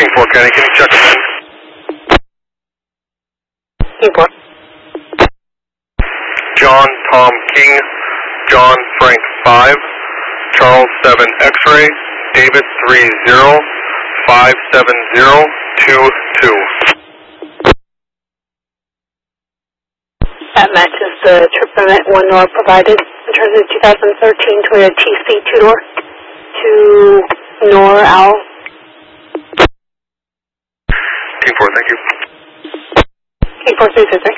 King 4 County, can you check them in? King 4. John Tom King, John Frank 5, Charles 7 X-ray, David 30, 57022. That matches the trip permit 1 Nor provided in terms of 2013 Toyota TC 2-door to Nor Owl. King 4, thank you. King 4 3 6.